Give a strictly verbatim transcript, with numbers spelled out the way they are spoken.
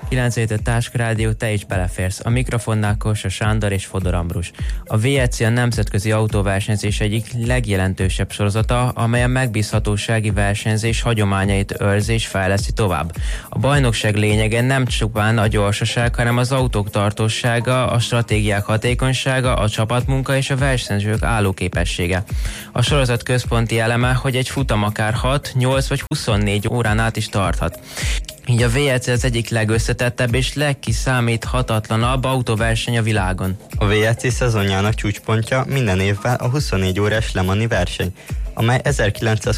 kilenc hét Táska Rádió, te is beleférsz. A mikrofonnál Kósa Sándor és Fodor Ambrus. A vé e cé a nemzetközi autóversenyzés egyik legjelentősebb sorozata, amely a megbízhatósági versenyzés hagyományait őrzi és fejleszti tovább. A bajnokság lényege nem csupán a gyorsaság, hanem az autók tartósága, a stratégiák hatékonysága, a csapatmunka és a versenyzők állóképessége. A sorozat központi eleme, hogy egy futam akár hat, nyolc vagy huszonnégy órán át is tarthat. Így a vé e cé az egyik legösszetettebb és legkiszámíthatatlanabb autóverseny a világon. A vé e cé szezonjának csúcspontja minden évben a huszonnégy órás Le Mans-i verseny, amely